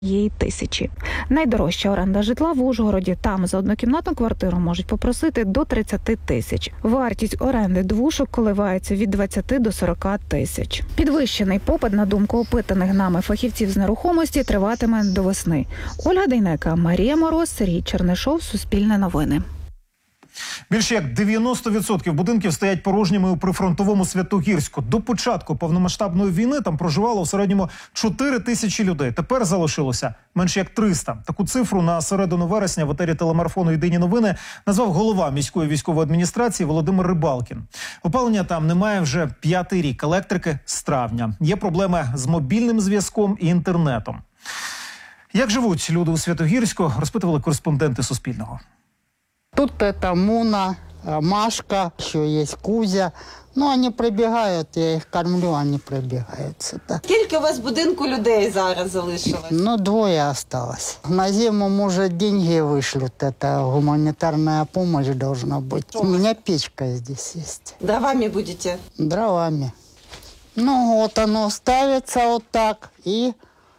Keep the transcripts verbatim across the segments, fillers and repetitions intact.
Її тисячі. Найдорожча оренда житла в Ужгороді. Там за однокімнатну квартиру можуть попросити до тридцять тисяч. Вартість оренди двушок коливається від двадцяти до сорока тисяч. Підвищений попит, на думку опитаних нами фахівців з нерухомості, триватиме до весни. Ольга Дейнека, Марія Мороз, Сергій Чернишов, Суспільне новини. Більше як дев'яносто відсотків будинків стоять порожніми у прифронтовому Святогірську. До початку повномасштабної війни там проживало в середньому чотири тисячі людей. Тепер залишилося менше як триста. Таку цифру на середину вересня в етері телемарафону «Єдині новини» назвав голова міської військової адміністрації Володимир Рибалкін. Опалення там немає вже п'ятий рік, електрики з травня. Є проблеми з мобільним зв'язком і інтернетом. Як живуть люди у Святогірську, розпитували кореспонденти Суспільного. Тут это Муна, Машка, еще есть Кузя. Ну, они прибегают, я их кормлю, они прибегаются. Да. Скільки у вас в будинку людей зараз залишилось? Ну, двое осталось. На зиму, может, деньги вышлют. Это гуманитарная помощь должна быть. У меня печка здесь есть. Дровами будете? Дровами. Ну, вот оно ставится вот так и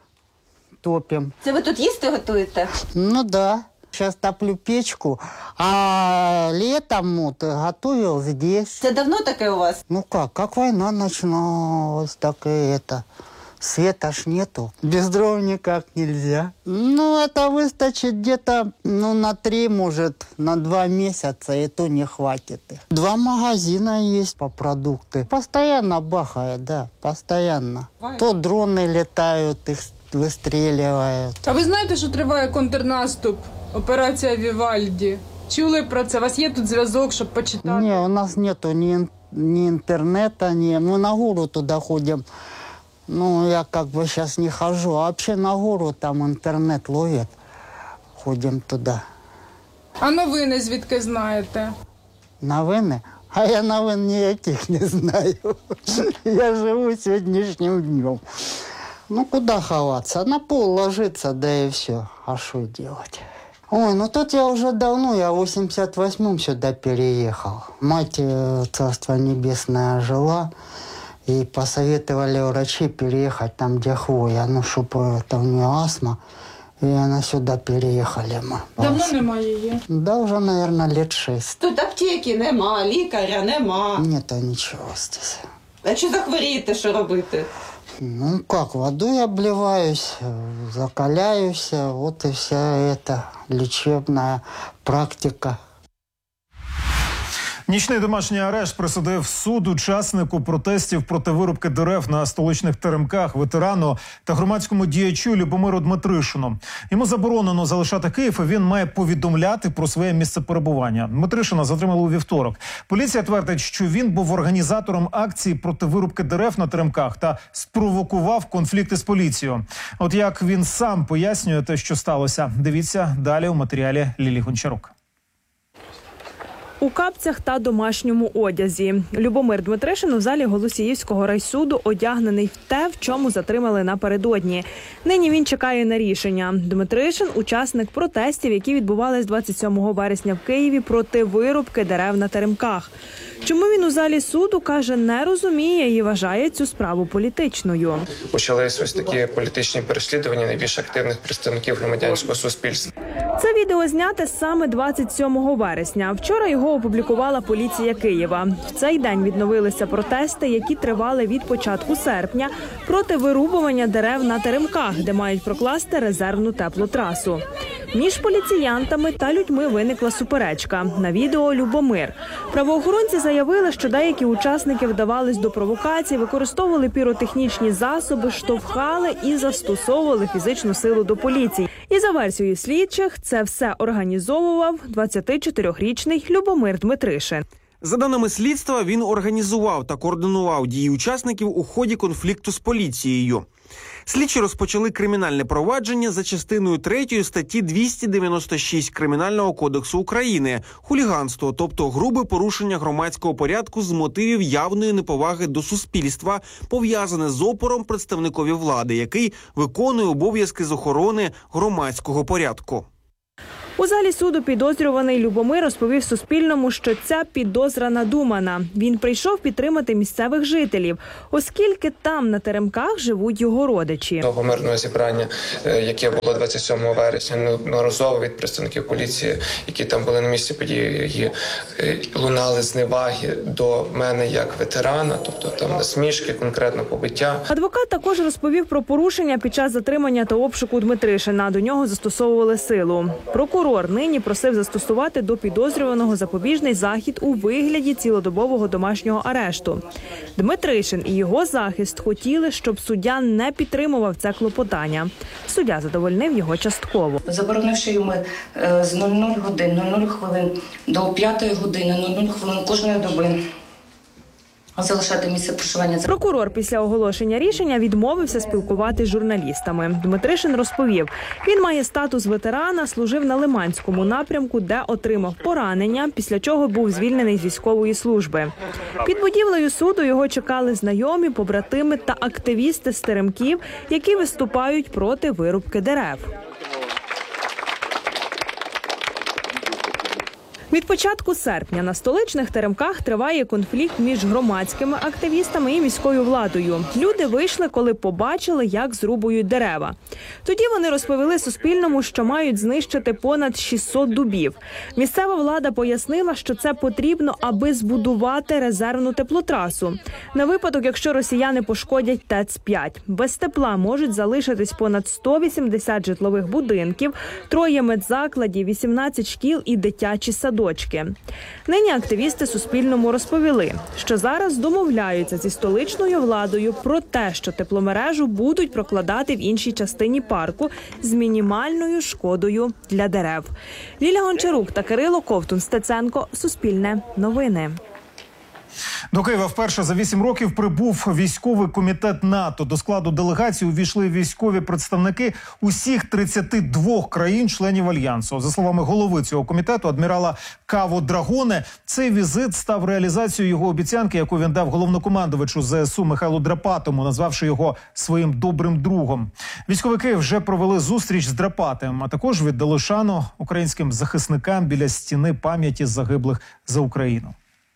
топим. Це ви тут їсти готуєте? Ну, да. Сейчас топлю печку, а летом вот готовил здесь. Це давно таке у вас? Ну как, как война начиналась, так и это. Света ж нету, без дров никак нельзя. Ну, это выстачит где-то ну, на три, может, на два месяца, и то не хватит. Два магазина есть по продукты. Постоянно бахает, да, постоянно. Бахает. То дроны летают, их выстреливают. А ви знаєте, що триває контрнаступ? Операція Вівальді. Чули про це? У вас є тут зв'язок, щоб почитати? Ні, у нас нету ні, ні інтернету, ні. Мы на гору туда ходим. Ну, я как бы сейчас не хожу. А вообще на гору там интернет ловит. Ходим туда. А новини звідки знаєте? Новини? А я новин ніяких не знаю. Я живу сегодняшним днем. Ну, куда ховаться? На пол ложиться, да и все. А что делать? Ой, ну тут я уже давно, я в восемьдесят восьмом сюда переехал. Мать, царство небесное, жила, и посоветовали врачи переехать там, где хвоя, ну, чтобы это у нее астма, и она сюда переехали мы. Давно немає її? Да, уже, наверное, лет шесть. Тут аптеки нема, лікаря нема. Нету ничего здесь. А чи захворієте, що робити? Ну как, водой обливаюсь, закаляюсь, вот и вся эта лечебная практика. Нічний домашній арешт присудив суд учаснику протестів проти вирубки дерев на столичних теремках, ветерану та громадському діячу Любомиру Дмитришину. Йому заборонено залишати Київ, і він має повідомляти про своє місце перебування. Дмитришина затримали у вівторок. Поліція твердить, що він був організатором акції проти вирубки дерев на теремках та спровокував конфлікти з поліцією. От як він сам пояснює те, що сталося, дивіться далі у матеріалі Лілі Гончарук. У капцях та домашньому одязі. Любомир Дмитришин у залі Голосіївського райсуду одягнений в те, в чому затримали напередодні. Нині він чекає на рішення. Дмитришин – учасник протестів, які відбувались двадцять сьомого вересня в Києві проти вирубки дерев на теремках. Чому він у залі суду, каже, не розуміє і вважає цю справу політичною. Почались ось такі політичні переслідування найбільш активних представників громадянського суспільства. Це відео зняте саме двадцять сьомого вересня. Вчора його опублікувала поліція Києва. В цей день відновилися протести, які тривали від початку серпня, проти вирубування дерев на теремках, де мають прокласти резервну теплотрасу. Між поліціянтами та людьми виникла суперечка. На відео Любомир. Правоохоронці заявили, що деякі учасники вдавались до провокацій, використовували піротехнічні засоби, штовхали і застосовували фізичну силу до поліції. І за версією слідчих, це все організовував двадцятичотирирічний Любомир Дмитришин. За даними слідства, він організував та координував дії учасників у ході конфлікту з поліцією. Слідчі розпочали кримінальне провадження за частиною третьої статті двісті дев'яносто шість Кримінального кодексу України – хуліганство, тобто грубе порушення громадського порядку з мотивів явної неповаги до суспільства, пов'язане з опором представникові влади, який виконує обов'язки з охорони громадського порядку. У залі суду підозрюваний Любомир розповів Суспільному, що ця підозра надумана. Він прийшов підтримати місцевих жителів, оскільки там на теремках живуть його родичі. Того мирного зібрання, яке було двадцять сьомого вересня, неодноразово від представників поліції, які там були на місці події, лунали зневаги до мене як ветерана, тобто там насмішки, конкретно побиття. Адвокат також розповів про порушення під час затримання та обшуку Дмитришина. До нього застосовували силу. Прокурор нині просив застосувати до підозрюваного запобіжний захід у вигляді цілодобового домашнього арешту. Дмитришин і його захист хотіли, щоб суддя не підтримував це клопотання. Суддя задовольнив його частково. Заборонивши йому з нуль нуль годин, нуль нуль хвилин до п'ятої години, нуль нуль хвилин кожної доби залишати місце проживання. Прокурор після оголошення рішення відмовився спілкувати з журналістами. Дмитришин розповів, він має статус ветерана, служив на Лиманському напрямку, де отримав поранення, після чого був звільнений з військової служби. Під будівлею суду його чекали знайомі, побратими та активісти з теремків, які виступають проти вирубки дерев. Від початку серпня на столичних теремках триває конфлікт між громадськими активістами і міською владою. Люди вийшли, коли побачили, як зрубують дерева. Тоді вони розповіли Суспільному, що мають знищити понад шістсот дубів. Місцева влада пояснила, що це потрібно, аби збудувати резервну теплотрасу. На випадок, якщо росіяни пошкодять ТЕЦ п'ять. Без тепла можуть залишитись понад сто вісімдесят житлових будинків, троє медзакладів, вісімнадцять шкіл і дитячі садочки. Нині активісти Суспільному розповіли, що зараз домовляються зі столичною владою про те, що тепломережу будуть прокладати в іншій частині парку з мінімальною шкодою для дерев. Ліля Гончарук та Кирило Ковтун-Стеценко. Суспільне новини. До Києва вперше за вісім років прибув військовий комітет НАТО. До складу делегації увійшли військові представники усіх тридцяти двох країн-членів Альянсу. За словами голови цього комітету, адмірала Каво Драгоне, цей візит став реалізацією його обіцянки, яку він дав головнокомандувачу ЗСУ Михайлу Драпатому, назвавши його своїм добрим другом. Військовики вже провели зустріч з Драпатим, а також віддали шану українським захисникам біля стіни пам'яті загиблих за Україну.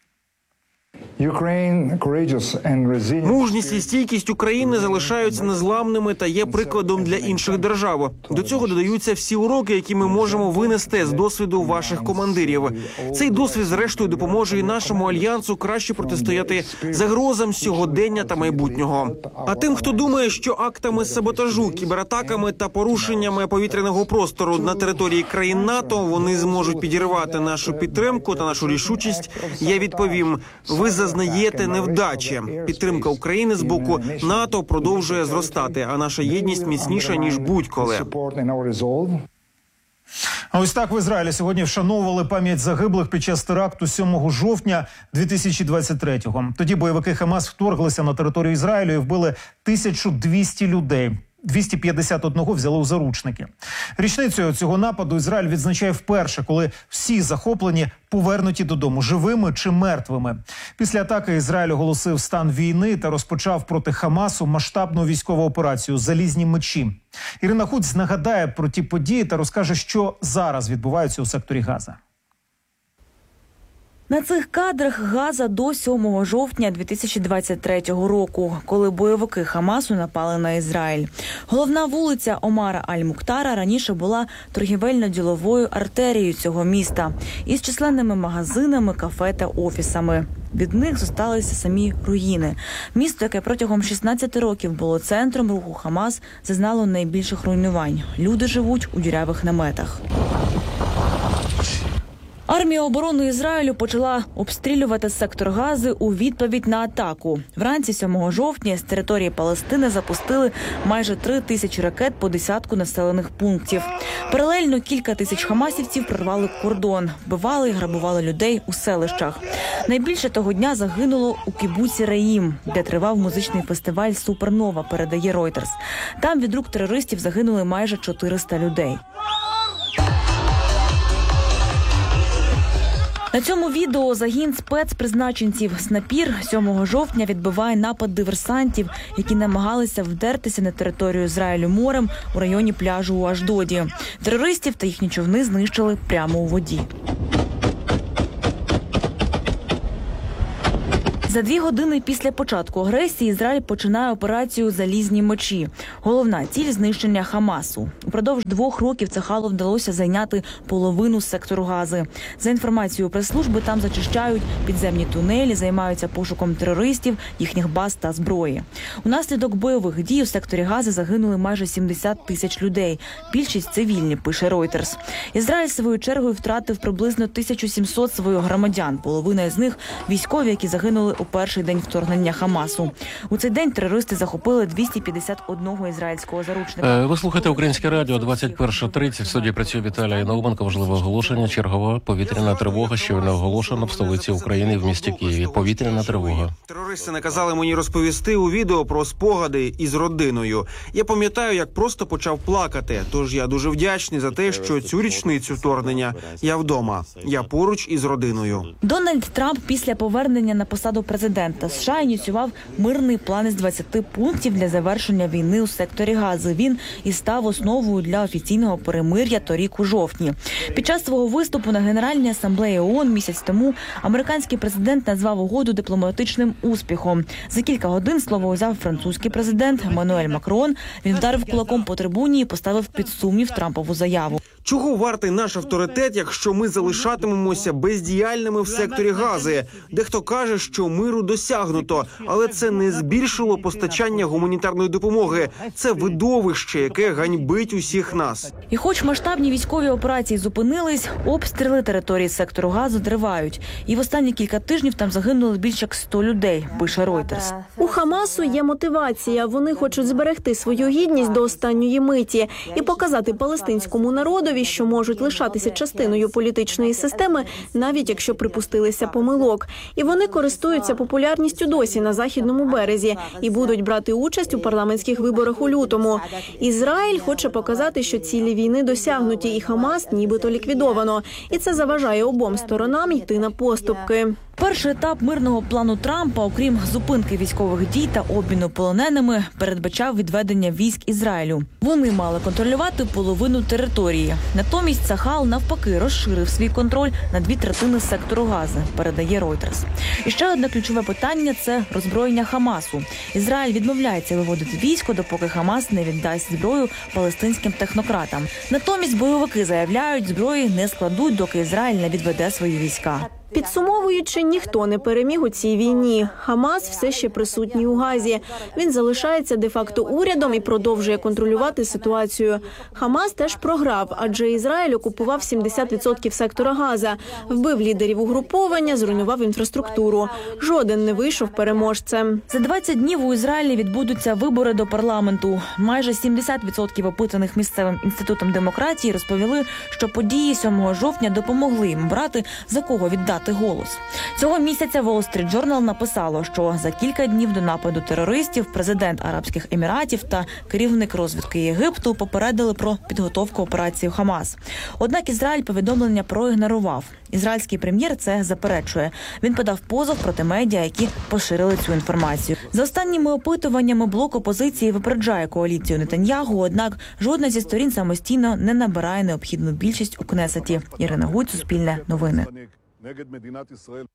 Мужність і стійкість України залишаються незламними та є прикладом для інших держав. До цього додаються всі уроки, які ми можемо винести з досвіду ваших командирів. Цей досвід, зрештою, допоможе і нашому альянсу краще протистояти загрозам сьогодення та майбутнього. А тим, хто думає, що актами саботажу, кібератаками та порушеннями повітряного простору на території країн НАТО вони зможуть підірвати нашу підтримку та нашу рішучість, я відповім: ви зазнаєте невдачі. Підтримка України з боку НАТО продовжує зростати, а наша єдність міцніша, ніж будь-коли. А ось так в Ізраїлі сьогодні вшановували пам'ять загиблих під час теракту сьомого жовтня дві тисячі двадцять третього. Тоді бойовики Хамас вторглися на територію Ізраїлю і вбили тисячу двісті людей. двісті п'ятдесят один взяли у заручники. Річницю цього нападу Ізраїль відзначає вперше, коли всі захоплені повернуті додому, живими чи мертвими. Після атаки Ізраїль оголосив стан війни та розпочав проти Хамасу масштабну військову операцію «Залізні мечі». Ірина Хуць нагадає про ті події та розкаже, що зараз відбувається у секторі Газа. На цих кадрах Газа до сьомого жовтня дві тисячі двадцять третього року, коли бойовики Хамасу напали на Ізраїль. Головна вулиця Омара Аль-Муктара раніше була торгівельно-діловою артерією цього міста із численними магазинами, кафе та офісами. Від них зосталися самі руїни. Місто, яке протягом шістнадцяти років було центром руху Хамас, зазнало найбільших руйнувань. Люди живуть у дірявих наметах. Армія оборони Ізраїлю почала обстрілювати сектор Гази у відповідь на атаку. Вранці сьомого жовтня з території Палестини запустили майже три тисячі ракет по десятку населених пунктів. Паралельно кілька тисяч хамасівців прорвали кордон, вбивали і грабували людей у селищах. Найбільше того дня загинуло у кібуці Раїм, де тривав музичний фестиваль «Супернова», передає Reuters. Там від рук терористів загинули майже чотириста людей. На цьому відео загін спецпризначенців «Снапір» сьомого жовтня відбиває напад диверсантів, які намагалися вдертися на територію Ізраїлю морем у районі пляжу у Ашдоді. Терористів та їхні човни знищили прямо у воді. За дві години після початку агресії Ізраїль починає операцію «Залізні мечі». Головна ціль – знищення Хамасу. Упродовж двох років Цахалу вдалося зайняти половину сектору Гази. За інформацією прес-служби, там зачищають підземні тунелі, займаються пошуком терористів, їхніх баз та зброї. Унаслідок бойових дій у секторі Гази загинули майже сімдесят тисяч людей. Більшість цивільні, пише Reuters. Ізраїль своєю чергою втратив приблизно тисячу сімсот своїх громадян. Половина з них – військові, які загинули у перший день вторгнення Хамасу. У цей день терористи захопили двісті п'ятдесят одного ізраїльського заручника. Ви слухаєте Українське радіо, двадцять перша тридцять. В студії працює Віталій Науменко. Важливе оголошення. Чергова повітряна тривога щойно оголошена в столиці України в місті Києві. Повітряна тривога. Терористи наказали мені розповісти у відео про спогади із родиною. Я пам'ятаю, як просто почав плакати. Тож я дуже вдячний за те, що цю річницю вторгнення я вдома. Я поруч із родиною. Дональд Трамп після повернення на посаду президента США ініціював мирний план із двадцяти пунктів для завершення війни у секторі Гази. Він і став основою для офіційного перемир'я торік у жовтні. Під час свого виступу на Генеральній асамблеї ООН місяць тому американський президент назвав угоду дипломатичним успіхом. За кілька годин слово взяв французький президент Еммануель Макрон. Він вдарив кулаком по трибуні і поставив під сумнів Трампову заяву. Чого вартий наш авторитет, якщо ми залишатимемося бездіяльними в секторі Гази? Дехто каже, що миру досягнуто, але це не збільшило постачання гуманітарної допомоги. Це видовище, яке ганьбить усіх нас. І хоч масштабні військові операції зупинились, обстріли території сектору Газу тривають. І в останні кілька тижнів там загинули більше як сто людей, пише Reuters. У Хамасу є мотивація. Вони хочуть зберегти свою гідність до останньої миті і показати палестинському народові, що можуть лишатися частиною політичної системи, навіть якщо припустилися помилок. І вони користуються популярністю досі на Західному березі і будуть брати участь у парламентських виборах у лютому. Ізраїль хоче показати, що цілі війни досягнуті і Хамас нібито ліквідовано. І це заважає обом сторонам йти на поступки. Перший етап мирного плану Трампа, окрім зупинки військових дій та обміну полоненими, передбачав відведення військ Ізраїлю. Вони мали контролювати половину території. Натомість Цахал навпаки розширив свій контроль на дві третини сектору Гази, передає Reuters. І ще одне ключове питання – це роззброєння Хамасу. Ізраїль відмовляється виводити військо, допоки Хамас не віддасть зброю палестинським технократам. Натомість бойовики заявляють, зброї не складуть, доки Ізраїль не відведе свої війська. Підсумовуючи, ніхто не переміг у цій війні. Хамас все ще присутній у Газі. Він залишається де-факто урядом і продовжує контролювати ситуацію. Хамас теж програв, адже Ізраїль окупував сімдесят відсотків сектора Газа, вбив лідерів угруповання, зруйнував інфраструктуру. Жоден не вийшов переможцем. За двадцять днів у Ізраїлі відбудуться вибори до парламенту. Майже сімдесят відсотків опитаних місцевим інститутом демократії розповіли, що події сьомого жовтня допомогли їм брати, за кого віддати голос. Цього місяця Wall Street Journal написало, що за кілька днів до нападу терористів президент Арабських Еміратів та керівник розвідки Єгипту попередили про підготовку операції Хамас. Однак Ізраїль повідомлення проігнорував. Ізраїльський прем'єр це заперечує. Він подав позов проти медіа, які поширили цю інформацію. За останніми опитуваннями блок опозиції випереджає коаліцію Нетаньягу, однак жодна зі сторін самостійно не набирає необхідну більшість у Кнесеті. Ірина Гуць, Суспільне новини. נגד מדינת ישראל.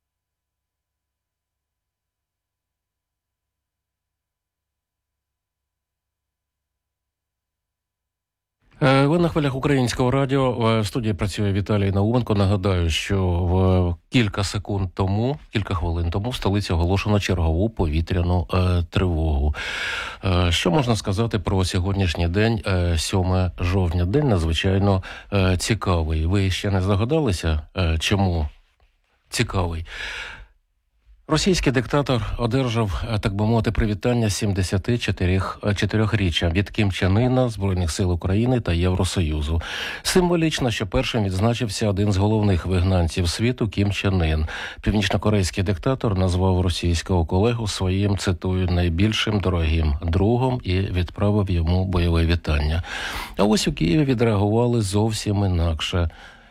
Ви на хвилях Українського радіо. В студії працює Віталій Науменко. Нагадаю, що в кілька секунд тому, кілька хвилин тому в столиці оголошено чергову повітряну е, тривогу. Е, що можна сказати про сьогоднішній день, е, сьоме жовтня? День надзвичайно е, цікавий. Ви ще не здогадалися, е, чому цікавий? Російський диктатор одержав, так би мовити, привітання сімдесятичотириріччя від Кім Чен Іна, Збройних сил України та Євросоюзу. Символічно, що першим відзначився один з головних вигнанців світу Кім Чен Ін. Північнокорейський диктатор назвав російського колегу своїм, цитую, найбільшим дорогим другом і відправив йому бойове вітання. А ось у Києві відреагували зовсім інакше.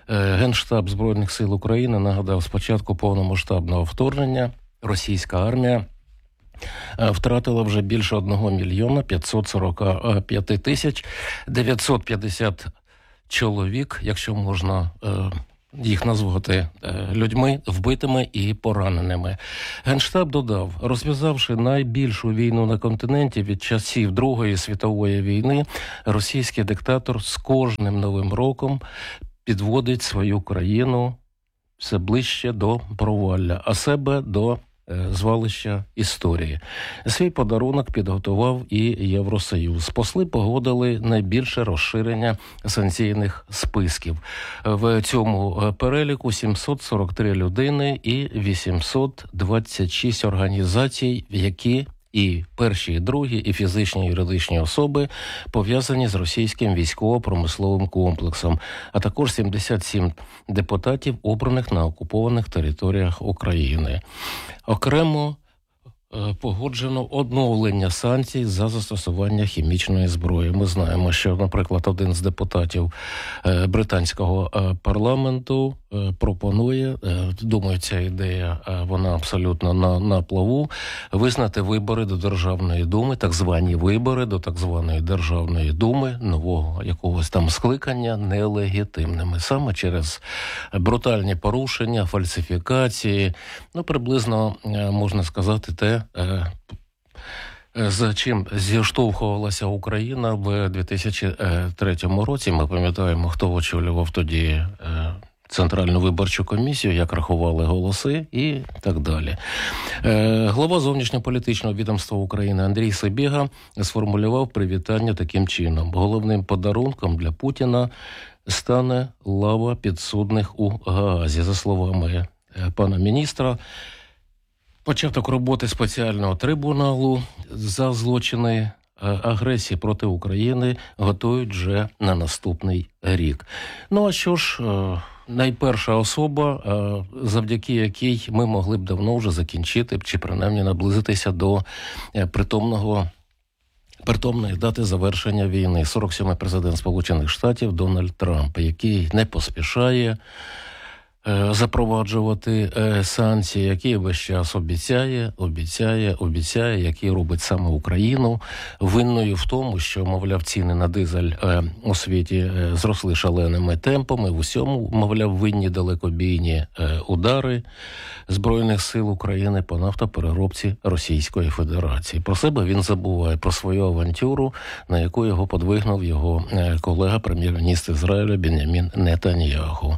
Генштаб Збройних сил України нагадав, спочатку повномасштабного вторгнення російська армія втратила вже більше одного мільйона п'ятсот сорок п'ять тисяч дев'ятсот п'ятдесят чоловік, якщо можна їх назвати людьми вбитими і пораненими. Генштаб додав, розв'язавши найбільшу війну на континенті від часів Другої світової війни, російський диктатор з кожним новим роком підводить свою країну все ближче до провалля, а себе до звалища історії. Свій подарунок підготував і Євросоюз. Посли погодили найбільше розширення санкційних списків. В цьому переліку сімсот сорок три людини і вісімсот двадцять шість організацій, які і перші, і другі, і фізичні, і юридичні особи пов'язані з російським військово-промисловим комплексом, а також сімдесят сім депутатів, обраних на окупованих територіях України. Окремо погоджено оновлення санкцій за застосування хімічної зброї. Ми знаємо, що, наприклад, один з депутатів британського парламенту пропонує, думаю, ця ідея, вона абсолютно на, на плаву, визнати вибори до Державної думи, так звані вибори до так званої Державної думи, нового якогось там скликання, нелегітимними. Саме через брутальні порушення, фальсифікації, ну, приблизно, можна сказати, те, з чим зіштовхувалася Україна в дві тисячі третьому році. Ми пам'ятаємо, хто очолював тоді Центральну виборчу комісію, як рахували голоси і так далі. Глава зовнішньополітичного відомства України Андрій Сибіга сформулював привітання таким чином. Головним подарунком для Путіна стане лава підсудних у Гаазі. За словами пана міністра, початок роботи спеціального трибуналу за злочини агресії проти України готують вже на наступний рік. Ну а що ж, найперша особа, завдяки якій ми могли б давно вже закінчити, чи принаймні наблизитися до притомного притомної дати завершення війни. сорок сьомий президент Сполучених Штатів Дональд Трамп, який не поспішає запроваджувати санкції, які весь час обіцяє, обіцяє, обіцяє, які робить саме Україну винною в тому, що, мовляв, ціни на дизель у світі зросли шаленими темпами, в усьому, мовляв, винні далекобійні удари Збройних сил України по нафтопереробці Російської Федерації. Про себе він забуває, про свою авантюру, на яку його подвигнув його колега, прем'єр-міністр Ізраїлю Бен'ямін Нетаньяху.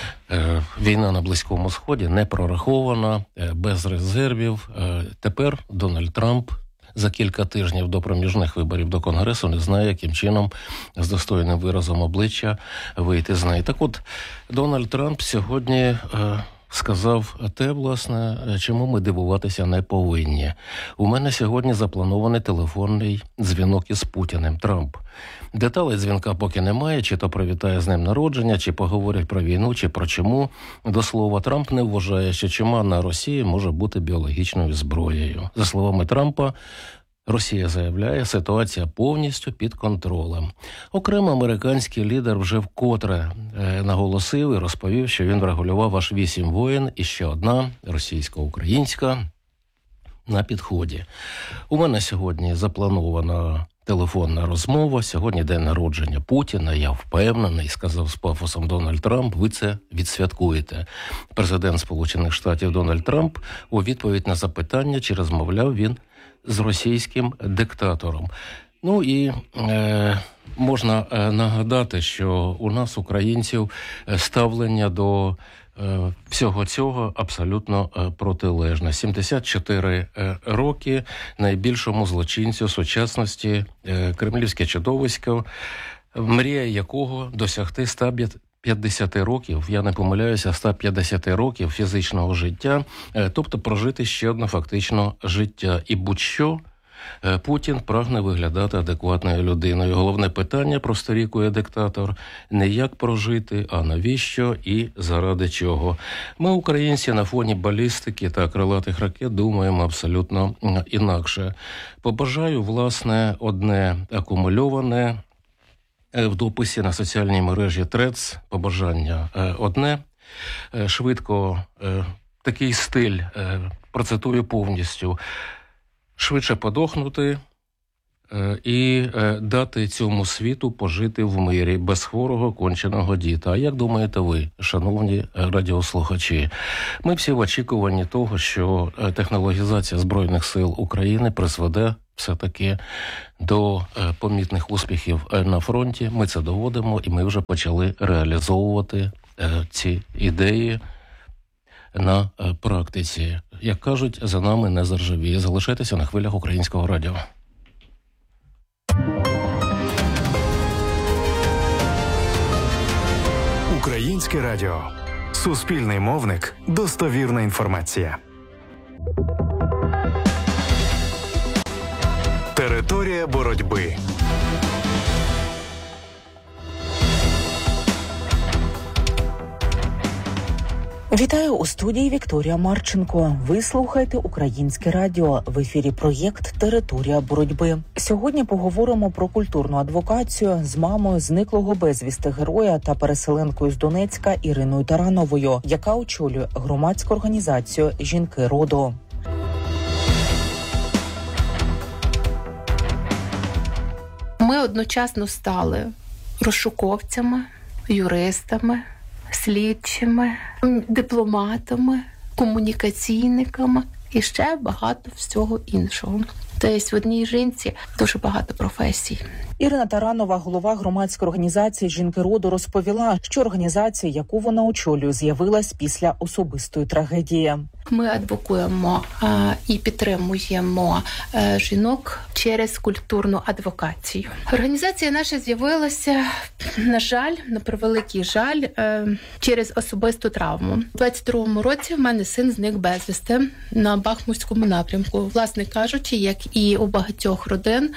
Війна на Близькому Сході не прорахована, без резервів. Тепер Дональд Трамп за кілька тижнів до проміжних виборів до Конгресу не знає, яким чином з достойним виразом обличчя вийти з неї. Так от, Дональд Трамп сьогодні сказав те, власне, чому ми дивуватися не повинні. У мене сьогодні запланований телефонний дзвінок із Путіним. Трамп. Деталей дзвінка поки немає, чи то привітає з днем народження, чи поговорять про війну, чи про чому. До слова, Трамп не вважає, що чума на Росії може бути біологічною зброєю. За словами Трампа, Росія заявляє, ситуація повністю під контролем. Окремо американський лідер вже вкотре е, наголосив і розповів, що він врегулював аж вісім воєн і ще одна російсько-українська на підході. У мене сьогодні запланована телефонна розмова, сьогодні день народження Путіна, я впевнений, сказав з пафосом Дональд Трамп, ви це відсвяткуєте. Президент Сполучених Штатів Дональд Трамп у відповідь на запитання, чи розмовляв він з російським диктатором. Ну і е, можна е, нагадати, що у нас, українців, ставлення до е, всього цього абсолютно е, протилежне. сімдесят чотири е, роки найбільшому злочинцю сучасності, е, кремлівське чудовисько, мрія якого досягти ста п'ятдесят років, я не помиляюся, ста п'ятдесят років фізичного життя, тобто прожити ще одне фактично життя. І будь-що Путін прагне виглядати адекватною людиною. Головне питання, просторікує диктатор, не як прожити, а навіщо і заради чого. Ми, українці, на фоні балістики та крилатих ракет думаємо абсолютно інакше. Побажаю, власне, одне акумульоване, в дописі на соціальній мережі Threads побажання одне – швидко, такий стиль, процитую повністю, швидше подохнути і дати цьому світу пожити в мирі без хворого конченого діта. А як думаєте ви, шановні радіослухачі? Ми всі в очікуванні того, що технологізація Збройних сил України призведе все-таки до помітних успіхів на фронті. Ми це доводимо, і ми вже почали реалізовувати ці ідеї на практиці. Як кажуть, за нами не заржавіє. Залишайтеся на хвилях Українського радіо. Українське радіо. Суспільний мовник. Достовірна інформація. Територія боротьби. Вітаю у студії Вікторія Марченко. Ви слухаєте Українське радіо. В ефірі проєкт «Територія боротьби». Сьогодні поговоримо про культурну адвокацію з мамою зниклого безвісти героя та переселенкою з Донецька Іриною Тарановою, яка очолює громадську організацію «Жінки роду». Ми одночасно стали розшуковцями, юристами, слідчими, дипломатами, комунікаційниками і ще багато всього іншого. Тобто в одній жінці дуже багато професій. Ірина Таранова, голова громадської організації «Жінки роду», розповіла, що організація, яку вона очолює, з'явилась після особистої трагедії. Ми адвокуємо а, і підтримуємо а, жінок через культурну адвокацію. Організація наша з'явилася, на жаль, на превеликий жаль, а, через особисту травму. У двадцять другому році в мене син зник безвісти на Бахмутському напрямку. Власне кажучи, як і у багатьох родин,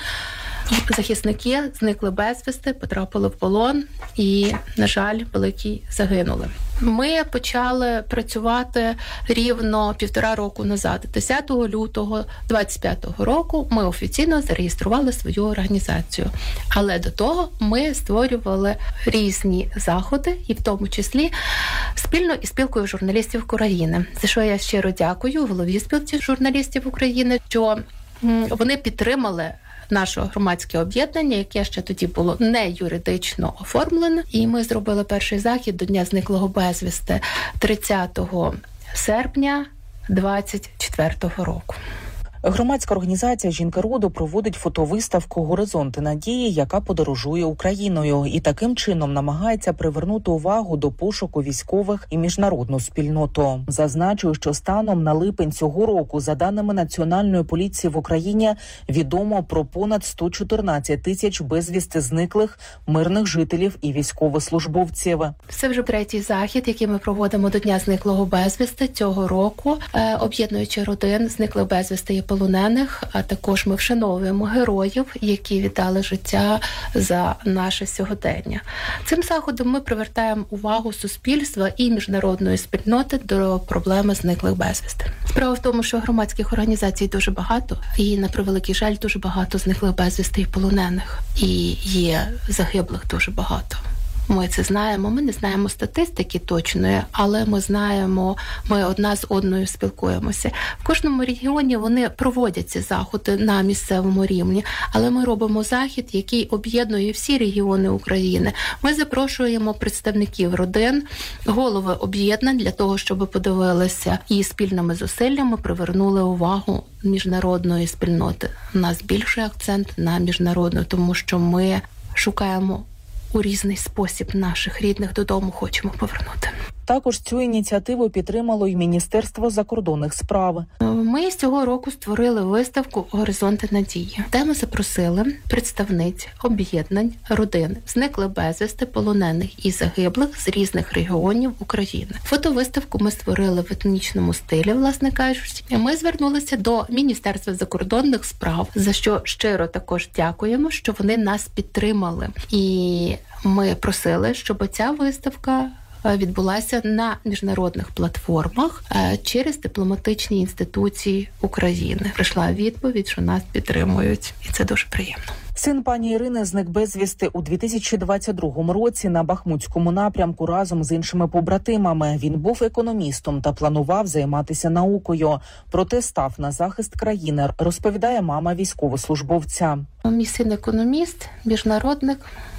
захисники зникли безвісти, потрапили в полон і, на жаль, великі загинули. Ми почали працювати рівно півтора року назад. десятого лютого двадцять п'ятого року ми офіційно зареєстрували свою організацію. Але до того ми створювали різні заходи, і в тому числі спільно із спілкою журналістів України. За що я щиро дякую голові спілки журналістів України, що вони підтримали наше громадське об'єднання, яке ще тоді було не юридично оформлене. І ми зробили перший захід до Дня зниклого безвісти тридцятого серпня двадцять четвертого року. Громадська організація «Жінки роду» проводить фотовиставку «Горизонти надії», яка подорожує Україною і таким чином намагається привернути увагу до пошуку військових і міжнародну спільноту. Зазначую, що станом на липень цього року, за даними Національної поліції в Україні, відомо про понад сто чотирнадцять тисяч безвісти зниклих мирних жителів і військовослужбовців. Це вже третій захід, який ми проводимо до Дня зниклого безвісти цього року, об'єднуючи родин зниклих безвісти і полонених, а також ми вшановуємо героїв, які віддали життя за наше сьогодення. Цим заходом ми привертаємо увагу суспільства і міжнародної спільноти до проблеми зниклих безвісти. Справа в тому, що громадських організацій дуже багато, і, на превеликий жаль, дуже багато зниклих безвісти і полонених. І є загиблих дуже багато. Ми це знаємо, ми не знаємо статистики точної, але ми знаємо, ми одна з одною спілкуємося. В кожному регіоні вони проводять ці заходи на місцевому рівні, але ми робимо захід, який об'єднує всі регіони України. Ми запрошуємо представників родин, голови об'єднань для того, щоб подивилися і спільними зусиллями привернули увагу міжнародної спільноти. У нас більший акцент на міжнародну, тому що ми шукаємо у різний спосіб наших рідних додому, хочемо повернути. Також цю ініціативу підтримало і Міністерство закордонних справ. Ми з цього року створили виставку «Горизонти надії», де ми запросили представниць об'єднань родин зниклих безвісти, полонених і загиблих з різних регіонів України. Фотовиставку ми створили в етнічному стилі, власне кажучи. Ми звернулися до Міністерства закордонних справ, за що щиро також дякуємо, що вони нас підтримали. І ми просили, щоб ця виставка відбулася на міжнародних платформах через дипломатичні інституції України. Прийшла відповідь, що нас підтримують, і це дуже приємно. Син пані Ірини зник безвісти у дві тисячі двадцять другому році на Бахмутському напрямку разом з іншими побратимами. Він був економістом та планував займатися наукою, проте став на захист країни, розповідає мама військовослужбовця. Мій син економіст, міжнародник.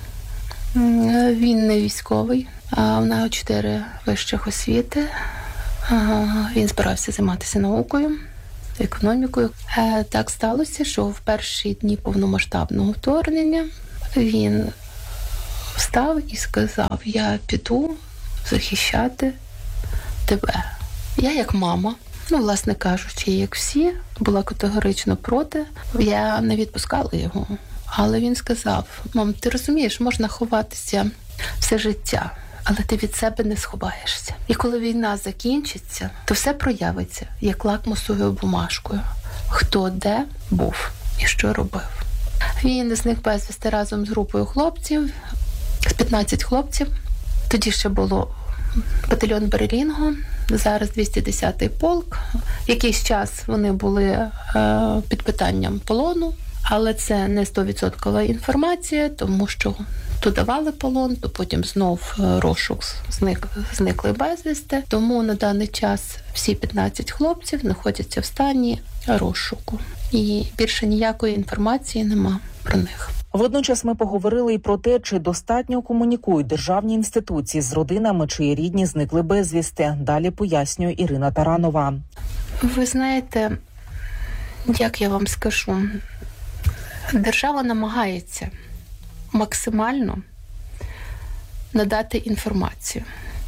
Він не військовий, а в нього чотири вищих освіти. Він збирався займатися наукою, економікою. Так сталося, що в перші дні повномасштабного вторгнення він встав і сказав: я піду захищати тебе. Я як мама, ну, власне кажучи, як всі, була категорично проти. Я не відпускала його. Але він сказав: мам, ти розумієш, можна ховатися все життя, але ти від себе не сховаєшся. І коли війна закінчиться, то все проявиться, як лакмусовою бумажкою. Хто де був і що робив. Він зник безвісти разом з групою хлопців, з п'ятнадцять хлопців. Тоді ще було батальйон Берелінго, зараз двісті десятий полк. Якийсь час вони були е, під питанням полону. Але це не сто відсотків інформація, тому що то давали полон, то потім знов розшук зник, зникли безвісти. Тому на даний час всі п'ятнадцять хлопців знаходяться в стані розшуку. І більше ніякої інформації нема про них. Водночас ми поговорили і про те, чи достатньо комунікують державні інституції з родинами, чиї рідні зникли безвісти. Далі пояснює Ірина Таранова. Ви знаєте, як я вам скажу, держава намагається максимально надати інформацію.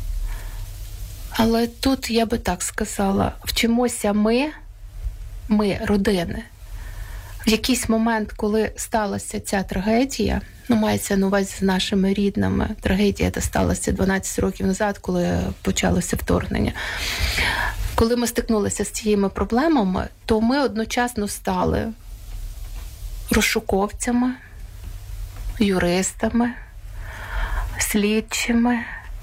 Але тут, я би так сказала, вчимося ми, ми, родини. В якийсь момент, коли сталася ця трагедія, ну, мається на увазі з нашими рідними, трагедія та сталася дванадцять років назад, коли почалося вторгнення. Коли ми стикнулися з цими проблемами, то ми одночасно стали розшуковцями, юристами, слідчими,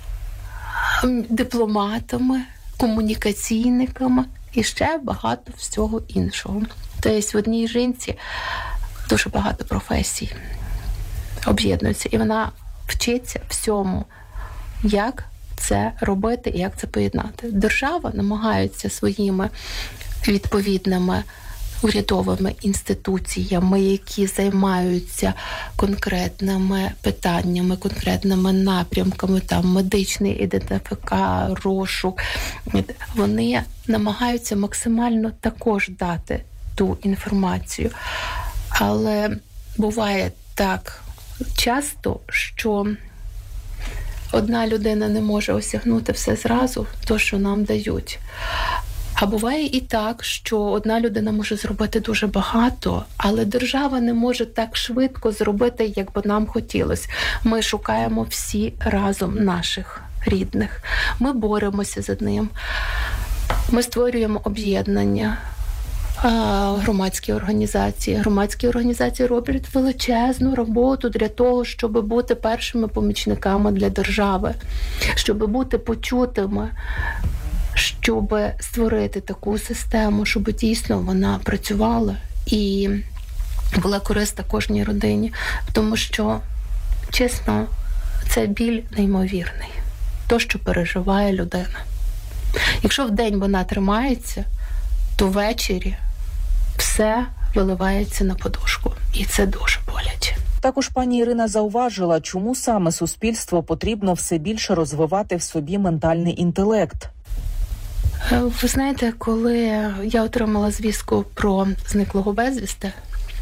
дипломатами, комунікаційниками і ще багато всього іншого. Тобто в одній жінці дуже багато професій об'єднуються, і вона вчиться всьому, як це робити і як це поєднати. Держава намагається своїми відповідними урядовими інституціями, які займаються конкретними питаннями, конкретними напрямками, там медичний ідентифікат, розшук, вони намагаються максимально також дати ту інформацію. Але буває так часто, що одна людина не може осягнути все зразу, то, що нам дають. А буває і так, що одна людина може зробити дуже багато, але держава не може так швидко зробити, як би нам хотілося. Ми шукаємо всі разом наших рідних. Ми боремося за ним. Ми створюємо об'єднання, громадські організації. Громадські організації роблять величезну роботу для того, щоб бути першими помічниками для держави, щоб бути почутими, щоб створити таку систему, щоб дійсно вона працювала і була корисна кожній родині. Тому що, чесно, це біль неймовірний. То, що переживає людина. Якщо вдень вона тримається, то ввечері все виливається на подушку. І це дуже боляче. Також пані Ірина зауважила, чому саме суспільство потрібно все більше розвивати в собі ментальний інтелект. Ви знаєте, коли я отримала звістку про зниклого безвісти,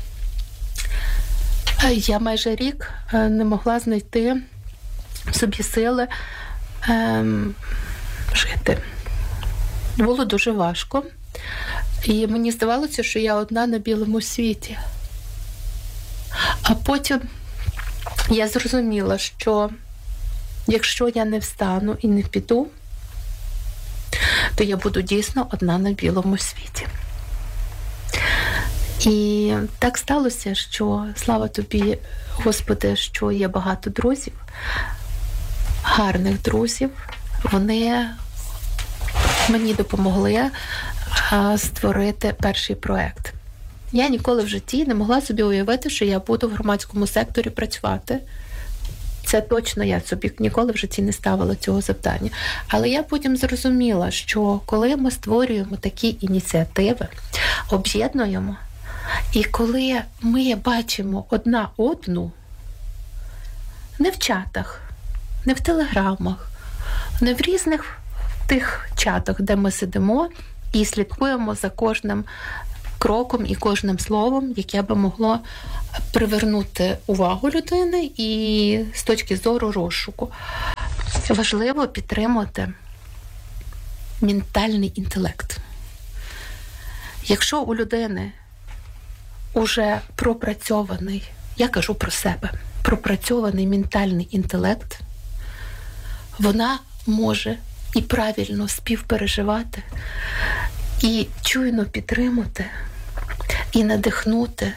я майже рік не могла знайти в собі сили ем, жити. Було дуже важко. І мені здавалося, що я одна на білому світі. А потім я зрозуміла, що якщо я не встану і не піду, то я буду дійсно одна на білому світі. І так сталося, що, слава тобі, Господи, що є багато друзів, гарних друзів. Вони мені допомогли а, створити перший проект. Я ніколи в житті не могла собі уявити, що я буду в громадському секторі працювати. Це точно я собі ніколи в житті не ставила цього завдання. Але я потім зрозуміла, що коли ми створюємо такі ініціативи, об'єднуємо, і коли ми бачимо одна одну, не в чатах, не в телеграмах, не в різних тих чатах, де ми сидимо і слідкуємо за кожним кроком і кожним словом, яке би могло привернути увагу людини і з точки зору розшуку. Важливо підтримувати ментальний інтелект. Якщо у людини уже пропрацьований, я кажу про себе, пропрацьований ментальний інтелект, вона може і правильно співпереживати, і чуйно підтримати, і надихнути,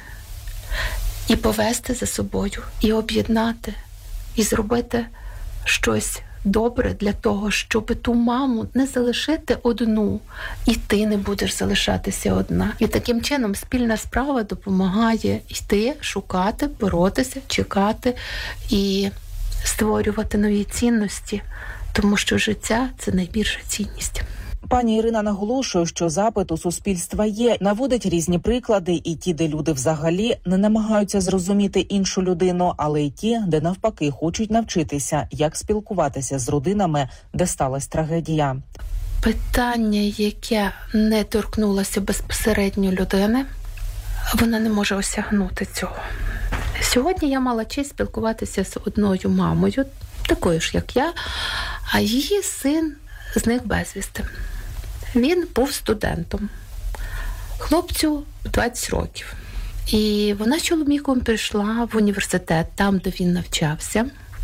і повести за собою, і об'єднати, і зробити щось добре для того, щоб ту маму не залишити одну, і ти не будеш залишатися одна. І таким чином спільна справа допомагає йти, шукати, боротися, чекати і створювати нові цінності, тому що життя – це найбільша цінність. Пані Ірина наголошує, що запит у суспільства є, наводить різні приклади, і ті, де люди взагалі не намагаються зрозуміти іншу людину, але й ті, де навпаки хочуть навчитися, як спілкуватися з родинами, де сталася трагедія. Питання, яке не торкнулося безпосередньо людини, вона не може осягнути цього. Сьогодні я мала честь спілкуватися з одною мамою, такою ж, як я, а її син зник безвісти. Він був студентом. Хлопцю двадцять років. І вона з чоловіком прийшла в університет, там, де він навчався.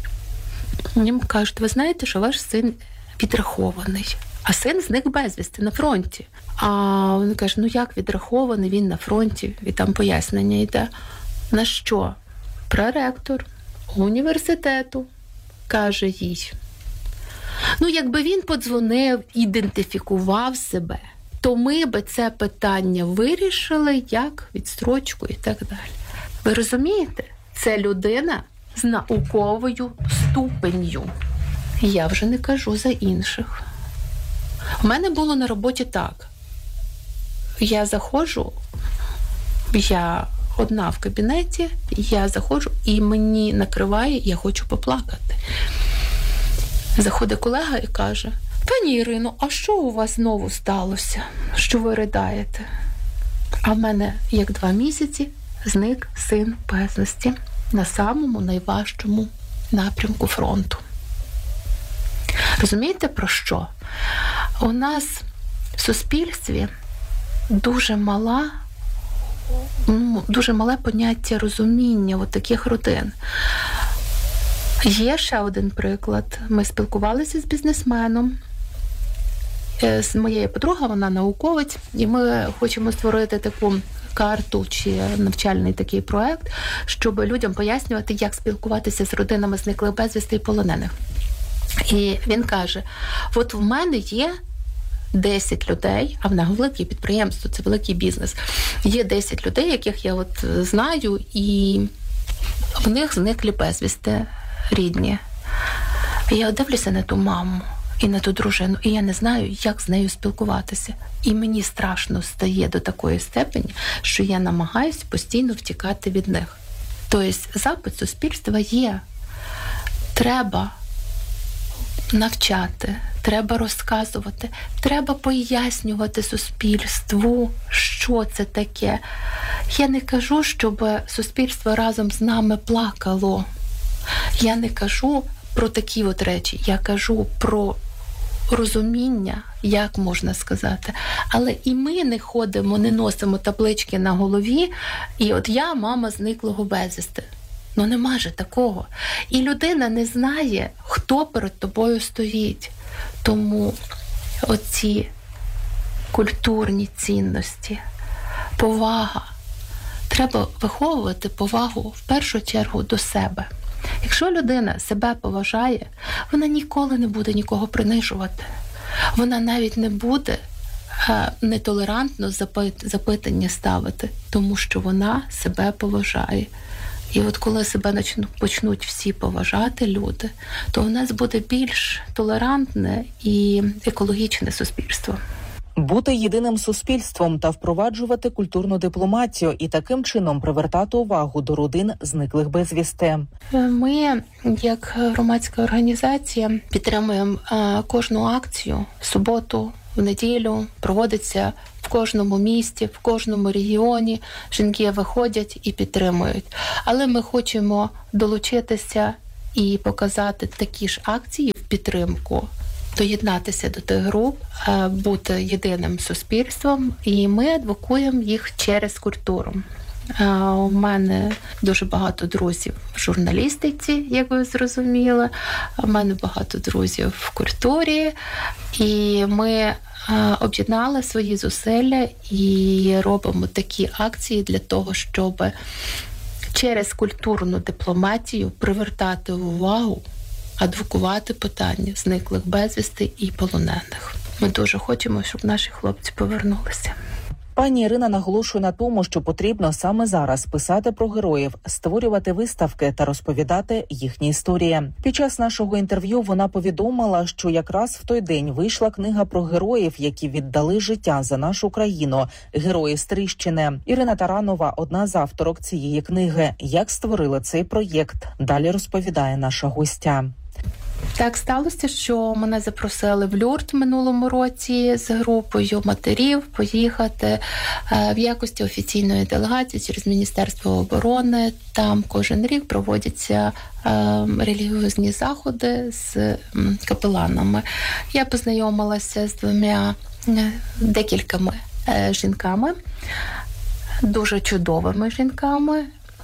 Їм кажуть, ви знаєте, що ваш син відрахований. А син зник безвісти на фронті. А він каже, ну як відрахований, він на фронті. І там пояснення йде. На що? Проректор університету каже їй, ну, якби він подзвонив, ідентифікував себе, то ми би це питання вирішили як відстрочку і так далі. Ви розумієте? Це людина з науковою ступенью. Я вже не кажу за інших. У мене було на роботі так. Я заходжу, я одна в кабінеті, я заходжу і мені накриває, я хочу поплакати. Заходить колега і каже, пані Ірино, а що у вас знову сталося, що ви ридаєте? А в мене, як два місяці, зник син безвісти на самому найважчому напрямку фронту. Розумієте, про що? У нас в суспільстві дуже мала, ну, дуже мале поняття розуміння от таких родин. Є ще один приклад. Ми спілкувалися з бізнесменом. З моєю подругою, вона науковець, і ми хочемо створити таку карту чи навчальний такий проект, щоб людям пояснювати, як спілкуватися з родинами зниклих безвісти і полонених. І він каже, от в мене є десять людей, а в нас велике підприємство, це великий бізнес. Є десять людей, яких я от знаю, і в них зникли безвісти рідні. І я дивлюся на ту маму і на ту дружину, і я не знаю, як з нею спілкуватися. І мені страшно стає до такої степені, що я намагаюся постійно втікати від них. Тобто запит суспільства є. Треба навчати, треба розказувати, треба пояснювати суспільству, що це таке. Я не кажу, щоб суспільство разом з нами плакало. Я не кажу про такі от речі, я кажу про розуміння, як можна сказати. Але і ми не ходимо, не носимо таблички на голові, і от я мама зниклого безвісти. Ну нема же такого. І людина не знає, хто перед тобою стоїть. Тому оці культурні цінності, повага. Треба виховувати повагу в першу чергу до себе. Якщо людина себе поважає, вона ніколи не буде нікого принижувати. Вона навіть не буде а, нетолерантно запит, запитання ставити, тому що вона себе поважає. І от коли себе начну, почнуть всі поважати люди, то у нас буде більш толерантне і екологічне суспільство. Бути єдиним суспільством та впроваджувати культурну дипломатію і таким чином привертати увагу до родин зниклих безвісти. Ми, як громадська організація, підтримуємо кожну акцію. В суботу, в неділю проводиться в кожному місті, в кожному регіоні. Жінки виходять і підтримують. Але ми хочемо долучитися і показати такі ж акції в підтримку, доєднатися до тих груп, бути єдиним суспільством, і ми адвокуємо їх через культуру. У мене дуже багато друзів в журналістиці, як ви зрозуміли. У мене багато друзів в культурі. І ми об'єднали свої зусилля і робимо такі акції для того, щоб через культурну дипломатію привертати увагу, адвокувати питання зниклих безвісти і полонених. Ми дуже хочемо, щоб наші хлопці повернулися. Пані Ірина наголошує на тому, що потрібно саме зараз писати про героїв, створювати виставки та розповідати їхні історії. Під час нашого інтерв'ю вона повідомила, що якраз в той день вийшла книга про героїв, які віддали життя за нашу країну, герої Стрийщини. Ірина Таранова – одна з авторок цієї книги. Як створили цей проєкт? Далі розповідає наша гостя. Так сталося, що мене запросили в Люрт в минулому році з групою матерів поїхати в якості офіційної делегації через Міністерство оборони. Там кожен рік проводяться релігіозні заходи з капеланами. Я познайомилася з двома декількома жінками, дуже чудовими жінками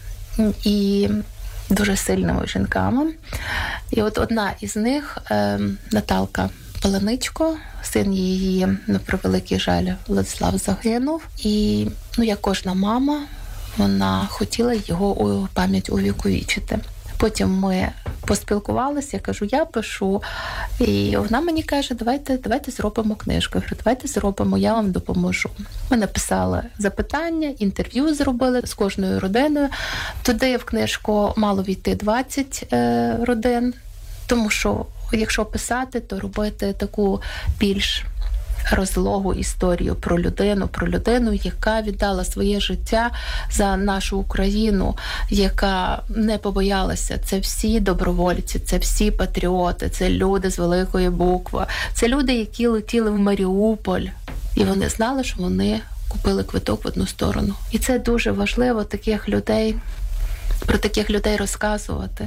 і дуже сильними жінками. І от одна із них, е, Наталка Паленичко, син її, на превеликий жаль, Владислав, загинув. І, ну, як кожна мама, вона хотіла його у пам'ять увіковічити. Потім ми поспілкувалися, я кажу, я пишу. І вона мені каже, давайте, давайте зробимо книжку. Я говорю, давайте зробимо, я вам допоможу. Ми написали запитання, інтерв'ю зробили з кожною родиною. Туди в книжку мало війти двадцять е, родин, тому що якщо писати, то робити таку більш розлогу історію про людину, про людину, яка віддала своє життя за нашу Україну, яка не побоялася. Це всі добровольці, це всі патріоти, це люди з великої букви, це люди, які летіли в Маріуполь, і вони знали, що вони купили квиток в одну сторону. І це дуже важливо таких людей, про таких людей розказувати,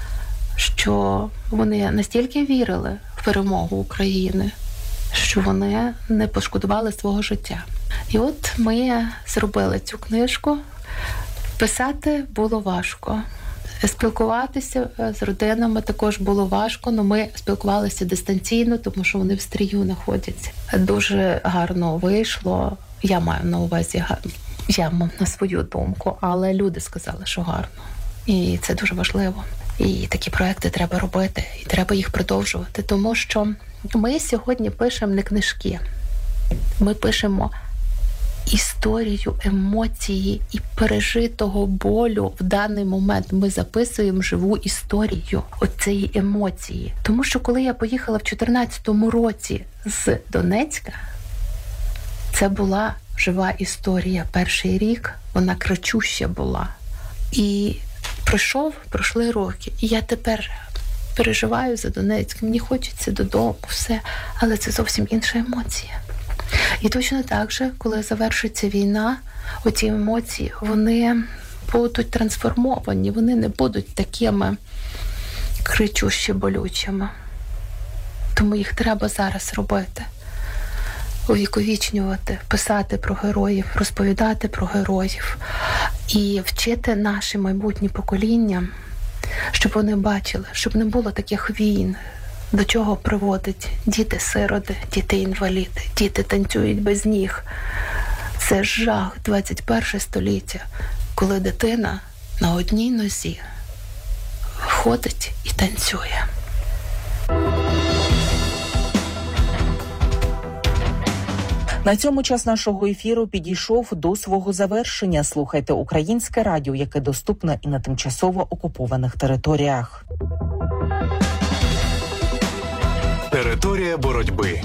що вони настільки вірили в перемогу України, що вони не пошкодували свого життя. І от ми зробили цю книжку. Писати було важко. Спілкуватися з родинами також було важко, але ми спілкувалися дистанційно, тому що вони в Стрию знаходяться. Дуже гарно вийшло. Я маю на увазі, я маю на свою думку, але люди сказали, що гарно. І це дуже важливо. І такі проекти треба робити, і треба їх продовжувати, тому що ми сьогодні пишемо не книжки. Ми пишемо історію, емоції і пережитого болю в даний момент. Ми записуємо живу історію оцієї емоції. Тому що коли я поїхала в чотирнадцятому році з Донецька, це була жива історія. Перший рік вона кричуща була. І пройшов, пройшли роки. І я тепер переживаю за Донецьк, мені хочеться додому, все. Але це зовсім інша емоція. І точно так же, коли завершиться війна, оці емоції, вони будуть трансформовані, вони не будуть такими кричущі, болючими. Тому їх треба зараз робити. Увіковічнювати, писати про героїв, розповідати про героїв і вчити наші майбутні покоління, щоб вони бачили, щоб не було таких війн, до чого приводять діти-сироти, діти-інваліди, діти танцюють без ніг. Це жах двадцять перше століття, коли дитина на одній нозі ходить і танцює. На цьому час нашого ефіру підійшов до свого завершення. Слухайте Українське радіо, яке доступне і на тимчасово окупованих територіях. Територія боротьби.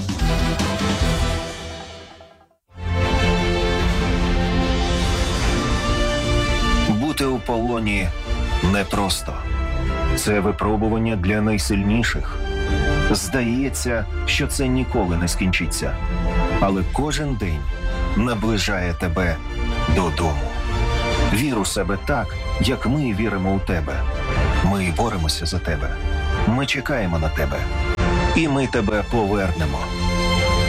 Бути у полоні непросто. Це випробування для найсильніших. Здається, що це ніколи не скінчиться. Але кожен день наближає тебе додому. Вір у себе так, як ми віримо у тебе. Ми боремося за тебе. Ми чекаємо на тебе. І ми тебе повернемо.